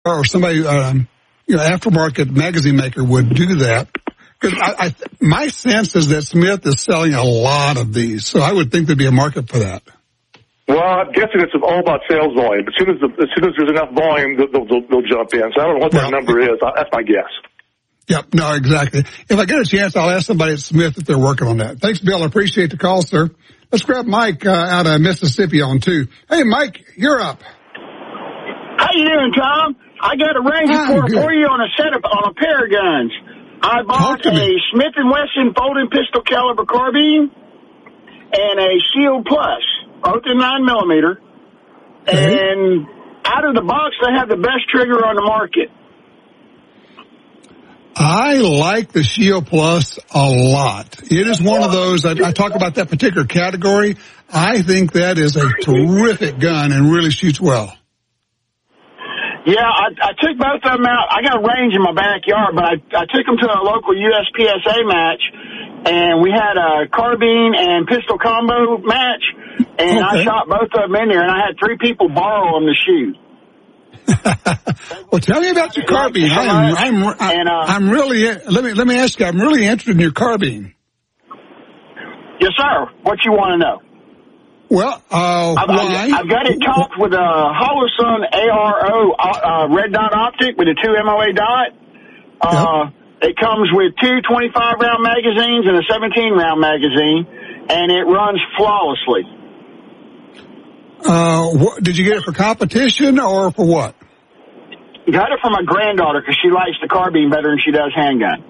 or somebody, aftermarket magazine maker would do that. Because my sense is that Smith is selling a lot of these, so I would think there'd be a market for that. Well, I'm guessing it's all about sales volume. As soon as there's enough volume, they'll jump in. So I don't know what that number is. That's my guess. Yep, no, exactly. If I get a chance, I'll ask somebody at Smith if they're working on that. Thanks, Bill. I appreciate the call, sir. Let's grab Mike out of Mississippi on 2. Hey, Mike, you're up. How you doing, Tom? I got a range report for you on a pair of guns. I bought a Smith & Wesson folding pistol caliber carbine and a Shield Plus, both in 9mm. And out of the box, they have the best trigger on the market. I like the Shield Plus a lot. It is one of those, I talk about that particular category. I think that is a terrific gun and really shoots well. Yeah, I took both of them out. I got a range in my backyard, but I took them to a local USPSA match, and we had a carbine and pistol combo match, and I shot both of them in there, and I had 3 people borrow them to shoot. Well, tell me about your carbine. I'm really, let me ask you, I'm really interested in your carbine. Yes, sir. What you want to know? Well, why? I've got it topped with a Holosun ARO red dot optic with a 2 MOA dot. It comes with 2 25-round magazines and a 17-round magazine, and it runs flawlessly. Did you get it for competition or for what? Got it for my granddaughter because she likes the carbine better than she does handgun.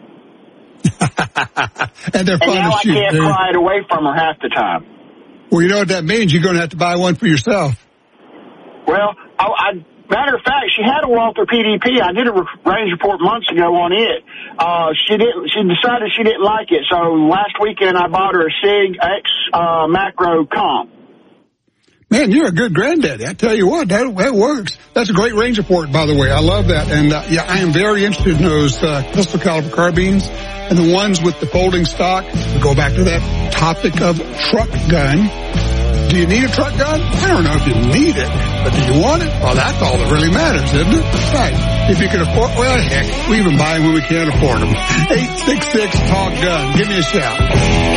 And they're fun now to shoot. I can't pry it away from her half the time. Well, you know what that means? You're going to have to buy one for yourself. Well, matter of fact, she had a Walther PDP. I did a range report months ago on it. She decided she didn't like it. So last weekend I bought her a SIG X Macro Comp. Man, you're a good granddaddy. I tell you what, that works. That's a great range report, by the way. I love that. And, I am very interested in those pistol caliber carbines and the ones with the folding stock. We go back to that topic of truck gun. Do you need a truck gun? I don't know if you need it, but do you want it? Well, that's all that really matters, isn't it? Right. If you can afford, well, heck, we even buy them when we can't afford them. 866-TALK-GUN. Give me a shout.